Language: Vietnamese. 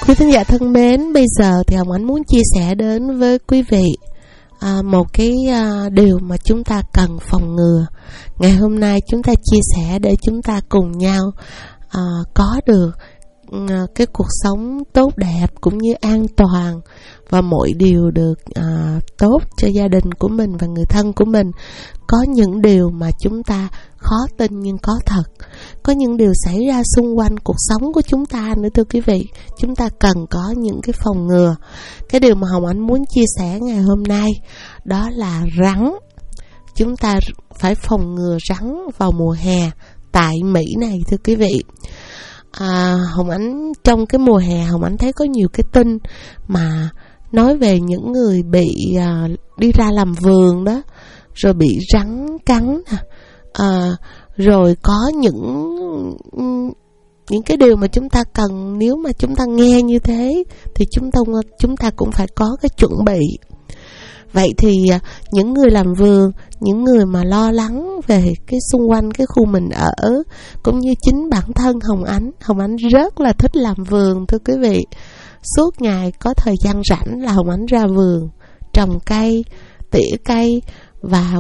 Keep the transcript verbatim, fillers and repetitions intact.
Quý thính giả thân mến, bây giờ thì Hồng Ánh muốn chia sẻ đến với quý vị à, một cái à, điều mà chúng ta cần phòng ngừa. Ngày hôm nay chúng ta chia sẻ để chúng ta cùng nhau à, có được à, cái cuộc sống tốt đẹp cũng như an toàn, và mọi điều được à, tốt cho gia đình của mình và người thân của mình. Có những điều mà chúng ta khó tin nhưng có thật. Có những điều xảy ra xung quanh cuộc sống của chúng ta nữa thưa quý vị. Chúng ta cần có những cái phòng ngừa. Cái điều mà Hồng Ánh muốn chia sẻ ngày hôm nay đó là rắn. Chúng ta phải phòng ngừa rắn vào mùa hè tại Mỹ này thưa quý vị. À, Hồng Ánh trong cái mùa hè Hồng Ánh thấy có nhiều cái tin mà nói về những người bị à, đi ra làm vườn đó, rồi bị rắn cắn, à, rồi có những những cái điều mà chúng ta cần, nếu mà chúng ta nghe như thế thì chúng ta chúng ta cũng phải có cái chuẩn bị. Vậy thì những người làm vườn, những người mà lo lắng về cái xung quanh cái khu mình ở, cũng như chính bản thân Hồng Ánh, Hồng Ánh rất là thích làm vườn thưa quý vị. Suốt ngày có thời gian rảnh là Hồng Ánh ra vườn trồng cây, tỉa cây và